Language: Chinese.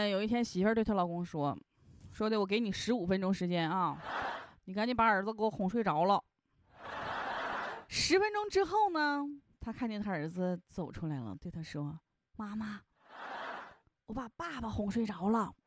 有一天媳妇儿对她老公说的，我给你15分钟时间啊，你赶紧把儿子给我哄睡着了。10分钟之后呢，她看见她儿子走出来了，对她说：妈妈，我把爸爸哄睡着了。